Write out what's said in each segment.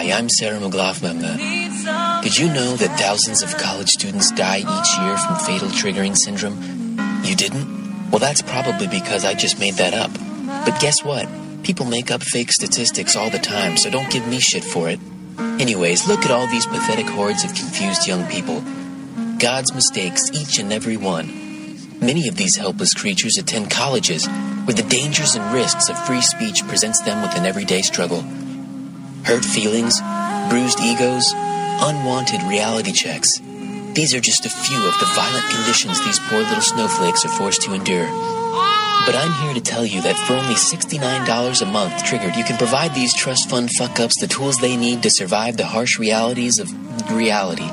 Hi, I'm Sarah McLaughlin. Did you know that thousands of college students die each year from fatal triggering syndrome? You didn't? Well, that's probably because I just made that up. But guess what? People make up fake statistics all the time, so don't give me shit for it. Anyways, look at all these pathetic hordes of confused young people. God's mistakes, each and every one. Many of these helpless creatures attend colleges, where the dangers and risks of free speech presents them with an everyday struggle. Hurt feelings, bruised egos, unwanted reality checks. These are just a few of the violent conditions these poor little snowflakes are forced to endure. But I'm here to tell you that for only $69 a month, Triggered, you can provide these trust fund fuck-ups the tools they need to survive the harsh realities of reality.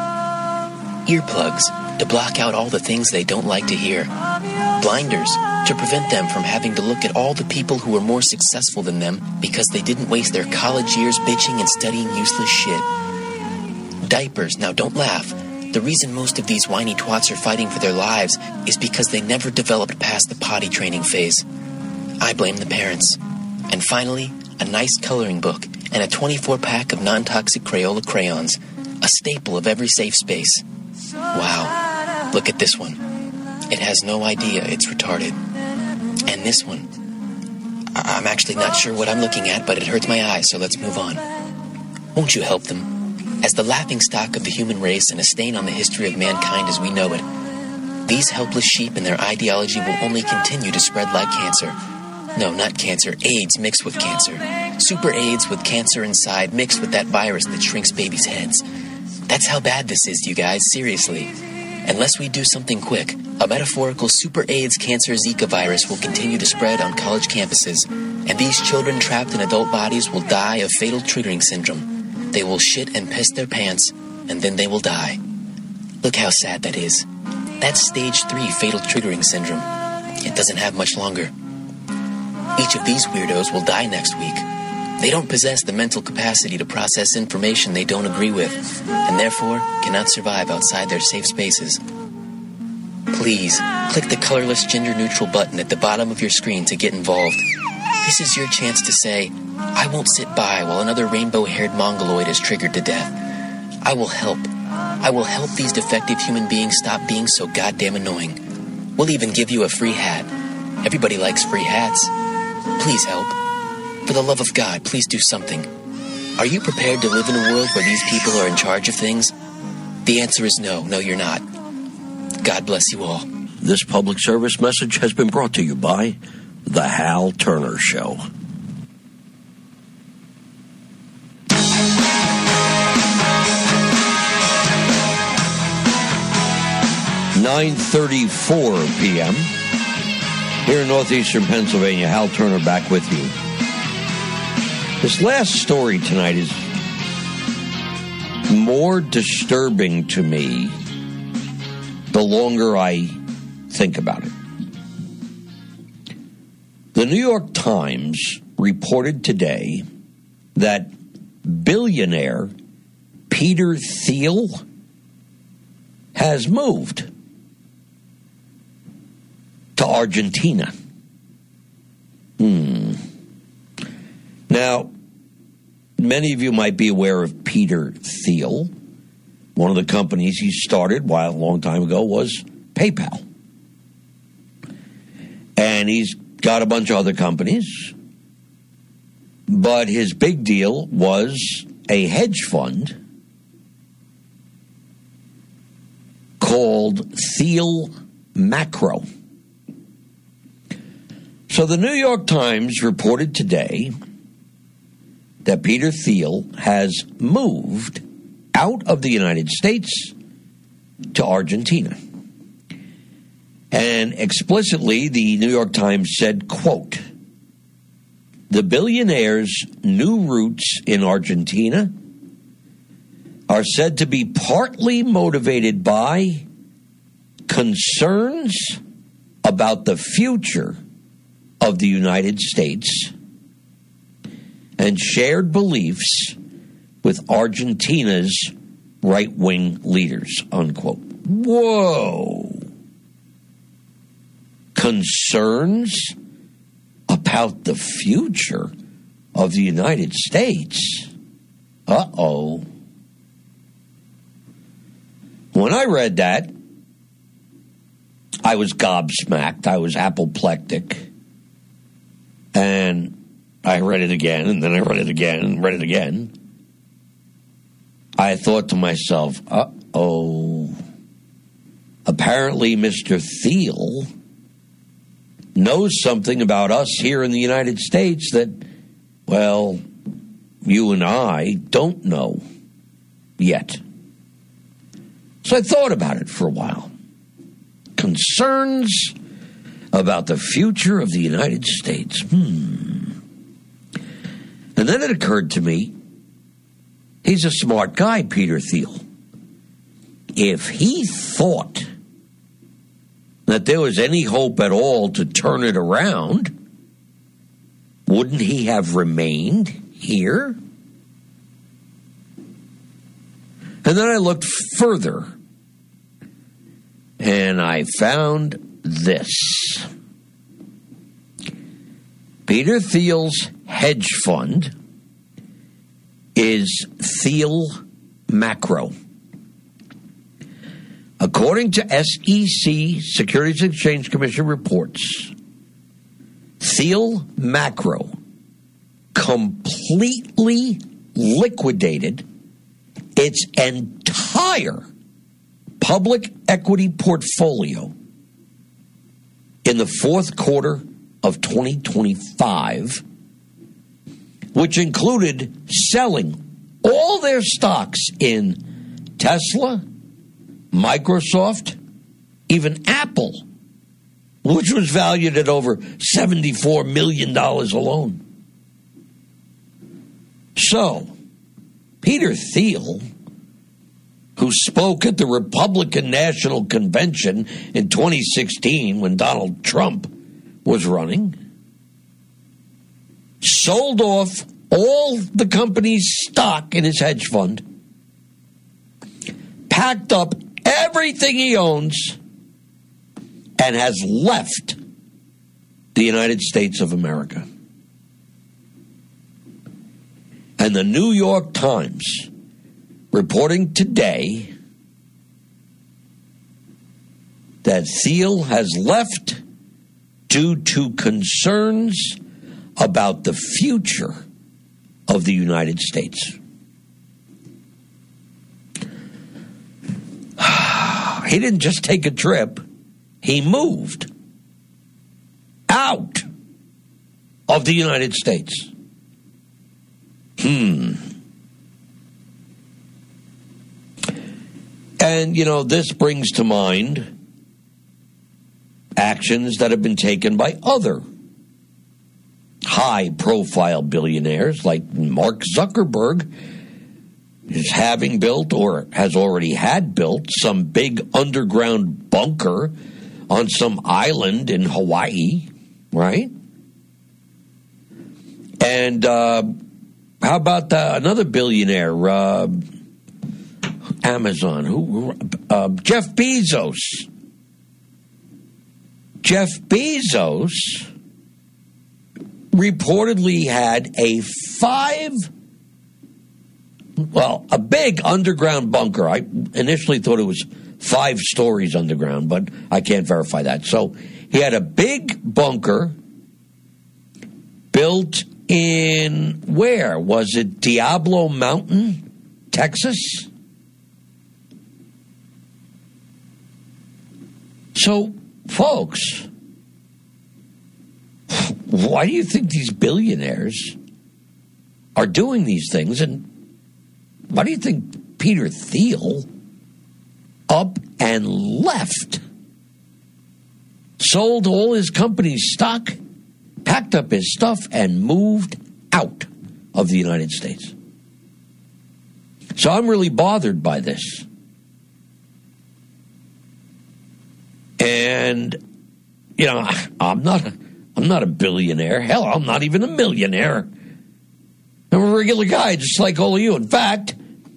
Earplugs to block out all the things they don't like to hear. Blinders to prevent them from having to look at all the people who are more successful than them because they didn't waste their college years bitching and studying useless shit. Diapers. Now don't laugh. The reason most of these whiny twats are fighting for their lives is because they never developed past the potty training phase. I blame the parents. And finally, a nice coloring book and a 24-pack of non-toxic Crayola crayons, a staple of every safe space. Wow, look at this one. It has no idea it's retarded. And this one. I'm actually not sure what I'm looking at, but it hurts my eyes, so let's move on. Won't you help them? As the laughingstock of the human race and a stain on the history of mankind as we know it, these helpless sheep and their ideology will only continue to spread like cancer. No, not cancer, AIDS mixed with cancer. Super AIDS with cancer inside mixed with that virus that shrinks babies' heads. That's how bad this is, you guys, seriously. Unless we do something quick, a metaphorical super AIDS cancer Zika virus will continue to spread on college campuses, and these children trapped in adult bodies will die of fatal triggering syndrome. They will shit and piss their pants, and then they will die. Look how sad that is. That's stage 3 fatal triggering syndrome. It doesn't have much longer. Each of these weirdos will die next week. They don't possess the mental capacity to process information they don't agree with, and therefore cannot survive outside their safe spaces. Please, click the colorless gender-neutral button at the bottom of your screen to get involved. This is your chance to say, I won't sit by while another rainbow-haired mongoloid is triggered to death. I will help. I will help these defective human beings stop being so goddamn annoying. We'll even give you a free hat. Everybody likes free hats. Please help. For the love of God, please do something. Are you prepared to live in a world where these people are in charge of things? The answer is no. No, you're not. God bless you all. This public service message has been brought to you by The Hal Turner Show. (9:34 p.m.) here in northeastern Pennsylvania. Hal Turner back with you. This last story tonight is more disturbing to me the longer I think about it. The New York Times reported today that billionaire Peter Thiel has moved to Argentina. Now, many of you might be aware of Peter Thiel. One of the companies he started a long time ago was PayPal. And he's got a bunch of other companies. But his big deal was a hedge fund called Thiel Macro. So the New York Times reported today that Peter Thiel has moved out of the United States to Argentina. And explicitly, the New York Times said, quote, the billionaire's new roots in Argentina are said to be partly motivated by concerns about the future of the United States and shared beliefs with Argentina's right-wing leaders, unquote. Whoa. Concerns about the future of the United States? Uh-oh. When I read that, I was gobsmacked. I was apoplectic. And I read it again, and then I read it again, and read it again. I thought to myself, uh-oh. Apparently, Mr. Thiel knows something about us here in the United States that, well, you and I don't know yet. So I thought about it for a while. Concerns about the future of the United States. And then it occurred to me, he's a smart guy, Peter Thiel. If he thought that there was any hope at all to turn it around, wouldn't he have remained here? And then I looked further, and I found this. Peter Thiel's hedge fund is Thiel Macro. According to SEC, Securities and Exchange Commission reports, Thiel Macro completely liquidated its entire public equity portfolio in the fourth quarter of 2025, which included selling all their stocks in Tesla, Microsoft, even Apple, which was valued at over $74 million alone. So, Peter Thiel, who spoke at the Republican National Convention in 2016 when Donald Trump was running, sold off all the company's stock in his hedge fund, packed up everything he owns, and has left the United States of America. And the New York Times reporting today that Thiel has left due to concerns about the future of the United States. He didn't just take a trip. He moved out of the United States. And, you know, this brings to mind actions that have been taken by other high-profile billionaires, like Mark Zuckerberg is having built or has already had built some big underground bunker on some island in Hawaii, right? And how about another billionaire, Amazon, Jeff Bezos. Jeff Bezos reportedly had a big underground bunker. I initially thought it was 5 stories underground, but I can't verify that. So he had a big bunker built in, where? Was it Diablo Mountain, Texas? So, folks, why do you think these billionaires are doing these things? And why do you think Peter Thiel up and left, sold all his company's stock, packed up his stuff, and moved out of the United States? So I'm really bothered by this. And, you know, I'm not a billionaire. Hell, I'm not even a millionaire. I'm a regular guy, just like all of you. In fact,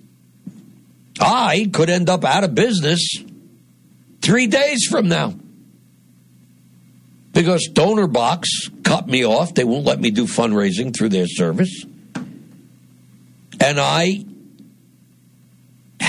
I could end up out of business 3 days from now, because DonorBox cut me off. They won't let me do fundraising through their service. And I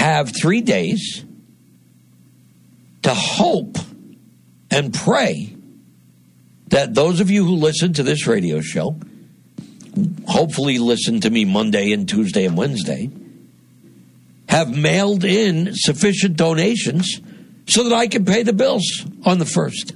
have 3 days to hope and pray that those of you who listen to this radio show, hopefully listen to me Monday and Tuesday and Wednesday, have mailed in sufficient donations so that I can pay the bills on the 1st.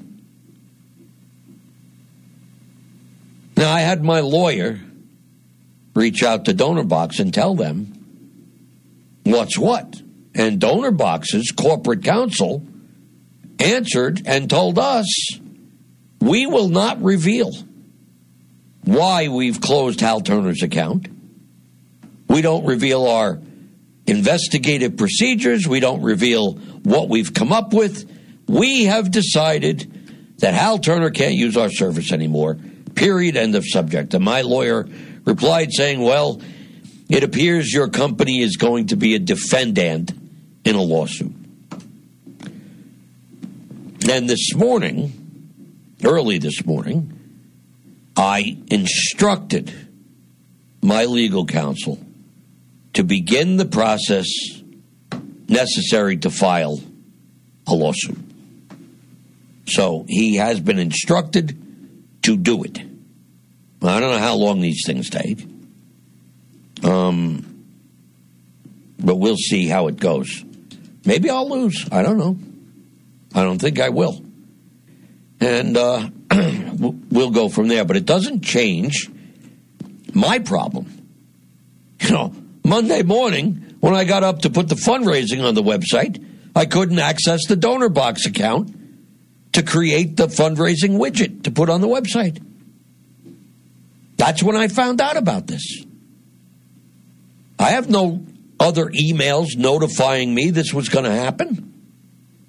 Now, I had my lawyer reach out to DonorBox and tell them what's what. And DonorBox's corporate counsel answered and told us, we will not reveal why we've closed Hal Turner's account. We don't reveal our investigative procedures. We don't reveal what we've come up with. We have decided that Hal Turner can't use our service anymore. Period. End of subject. And my lawyer replied saying, well, it appears your company is going to be a defendant in a lawsuit. And this morning, early this morning, I instructed my legal counsel to begin the process necessary to file a lawsuit. So he has been instructed to do it. I don't know how long these things take. But we'll see how it goes. Maybe I'll lose. I don't know. I don't think I will. And we'll go from there. But it doesn't change my problem. Monday morning, when I got up to put the fundraising on the website, I couldn't access the DonorBox account to create the fundraising widget to put on the website. That's when I found out about this. I have no other emails notifying me this was going to happen.